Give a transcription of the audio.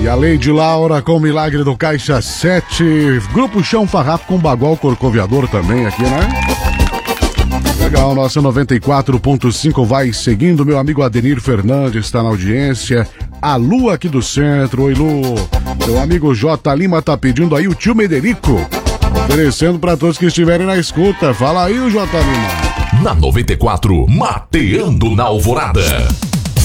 E a Lady Laura com o Milagre do Caixa 7. Grupo Chão Farrapo com Bagual Corcoviador também aqui, né? Legal, nossa 94.5 vai seguindo. Meu amigo Adenir Fernandes está na audiência. A Lu aqui do centro. Oi, Lu. Meu amigo J. Lima tá pedindo aí o tio Mederico. Oferecendo para todos que estiverem na escuta. Fala aí o J. Lima. Na 94, Mateando na Alvorada.